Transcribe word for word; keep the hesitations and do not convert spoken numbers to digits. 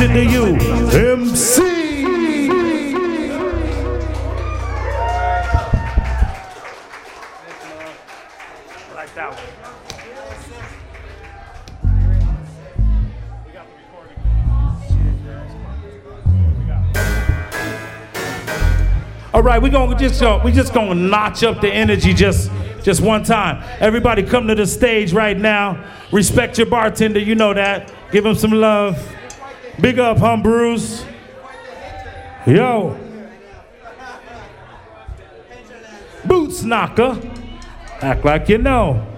bartender U M C. Like that one. All right, we're gonna just uh, we just gonna notch up the energy just just one time. Everybody come to the stage right now. Respect your bartender, you know that. Give him some love. Big up, hum Bruce. Yo. Boots knocker. Act like you know.